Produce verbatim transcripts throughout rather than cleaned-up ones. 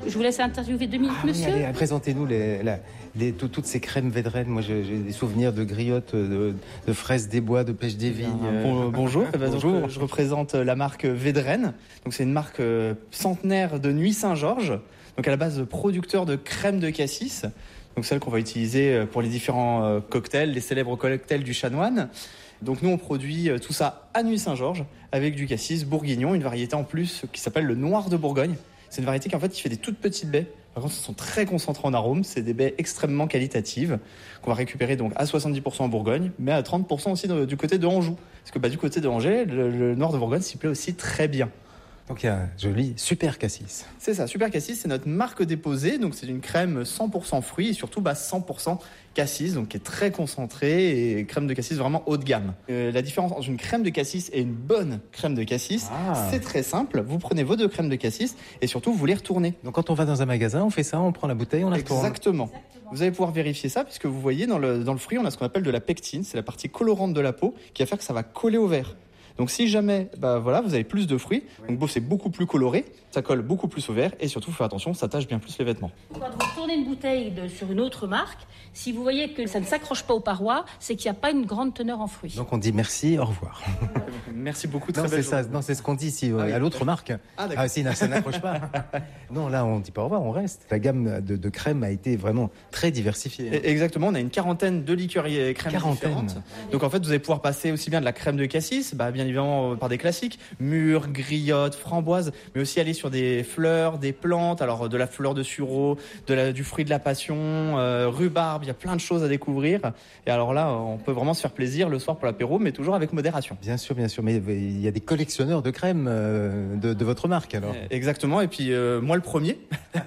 Je vous laisse interviewer deux minutes, ah, monsieur. Oui, allez, présentez-nous les, la, les, tout, toutes ces crèmes Védrenne. Moi, j'ai, j'ai des souvenirs de griottes, de, de fraises des bois, de pêche des vignes. Bon, bonjour. Bonjour. Donc, je représente la marque Védrenne. Donc, c'est une marque centenaire de Nuits-Saint-Georges. Donc, à la base, producteur de crème de cassis. Donc, celle qu'on va utiliser pour les différents cocktails, les célèbres cocktails du Chanoine. Donc, nous, on produit tout ça à Nuits-Saint-Georges avec du cassis bourguignon, une variété en plus qui s'appelle le Noir de Bourgogne. C'est une variété qui en fait qui fait des toutes petites baies. Par contre, elles sont très concentrées en arômes. C'est des baies extrêmement qualitatives qu'on va récupérer donc à soixante-dix pour cent en Bourgogne, mais à trente pour cent aussi de, du côté de Anjou. Parce que bah, du côté de Angers, le, le Noir de Bourgogne s'y plaît aussi très bien. Donc il y a un joli Super Cassis. C'est ça, Super Cassis, c'est notre marque déposée. Donc c'est une crème cent pour cent fruits et surtout bah, cent pour cent cassis, donc qui est très concentrée et crème de cassis vraiment haut de gamme. Euh, la différence entre une crème de cassis et une bonne crème de cassis, ah. c'est très simple. Vous prenez vos deux crèmes de cassis et surtout vous les retournez. Donc quand on va dans un magasin, on fait ça, on prend la bouteille, on la retourne. Exactement. Vous allez pouvoir vérifier ça puisque vous voyez dans le, dans le fruit, on a ce qu'on appelle de la pectine. C'est la partie colorante de la peau qui va faire que ça va coller au verre. Donc si jamais, bah voilà, vous avez plus de fruits, donc bon, c'est beaucoup plus coloré, ça colle beaucoup plus au verre et surtout, faut faire attention, ça tâche bien plus les vêtements. Quand vous tournez une bouteille de, sur une autre marque, si vous voyez que ça ne s'accroche pas aux parois, c'est qu'il n'y a pas une grande teneur en fruits. Donc on dit merci, au revoir. Merci beaucoup, très non, belle c'est ça, non, c'est ce qu'on dit ici, ah, oui. à l'autre marque. Ah, ah si, non, ça n'accroche pas. Non, là, on ne dit pas au revoir, on reste. La gamme de, de crème a été vraiment très diversifiée. Et exactement, on a une quarantaine de liqueurs et crèmes quarantaine. différentes. Donc en fait, vous allez pouvoir passer aussi bien de la crème de cassis, bah, bien évidemment par des classiques, mûres, griottes, framboises, mais aussi aller sur des fleurs, des plantes, alors de la fleur de sureau, de la, du fruit de la passion, euh, rhubarbe, il y a plein de choses à découvrir. Et alors là, on peut vraiment se faire plaisir le soir pour l'apéro, mais toujours avec modération. Bien sûr, bien sûr, mais il y a des collectionneurs de crèmes euh, de, de votre marque alors. Exactement, et puis euh, moi le premier.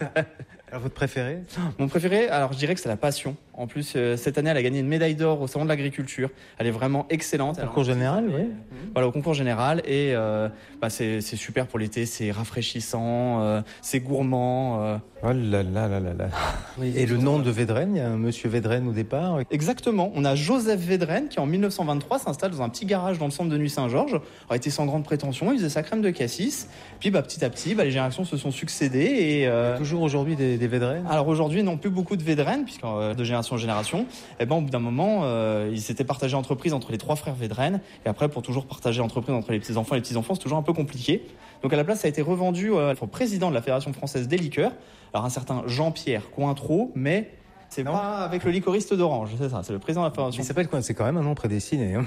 Alors votre préféré ? Mon préféré, alors je dirais que c'est la passion. En plus, euh, cette année, elle a gagné une médaille d'or au salon de l'agriculture. Elle est vraiment excellente. Au concours général, oui. Voilà, au concours général. Et euh, bah, c'est, c'est super pour l'été, c'est rafraîchissant, euh, c'est gourmand. Euh. Oh là là là là là. Oui, et le nom de Védrenne, il y a un monsieur Védrenne au départ. Exactement. On a Joseph Védrenne qui, en mille neuf cent vingt-trois, s'installe dans un petit garage dans le centre de Nuits-Saint-Georges. Il était sans grande prétention, il faisait sa crème de cassis. Puis bah, petit à petit, bah, les générations se sont succédées. Et, euh... toujours aujourd'hui des, des Védrenne. Alors aujourd'hui, non plus beaucoup de Védrenne, puisque euh, de génération en génération, et ben, au bout d'un moment, euh, ils s'étaient partagés entreprise entre les trois frères Védrenne. Et après, pour toujours partager entreprise entre les petits-enfants et les petits-enfants, c'est toujours un peu compliqué. Donc à la place, ça a été revendu euh, au président de la Fédération française des liqueurs, alors un certain Jean-Pierre Cointreau, mais c'est non. pas avec le liquoriste d'Orange, c'est ça, c'est le président de la Fédération. Il s'appelle quoi ? C'est quand même un nom prédestiné. Hein.